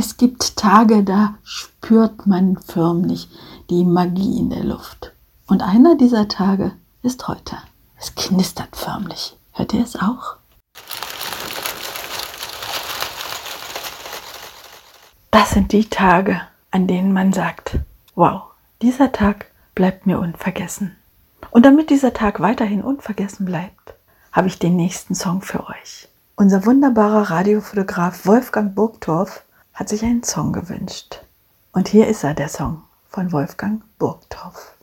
Es gibt Tage, da spürt man förmlich die Magie in der Luft. Und einer dieser Tage ist heute. Es knistert förmlich. Hört ihr es auch? Das sind die Tage, an denen man sagt, wow, dieser Tag bleibt mir unvergessen. Und damit dieser Tag weiterhin unvergessen bleibt, habe ich den nächsten Song für euch. Unser wunderbarer Radiofotograf Wolfgang Burgtorff hat sich einen Song gewünscht. Und hier ist er, der Song von Wolfgang Burgtorff.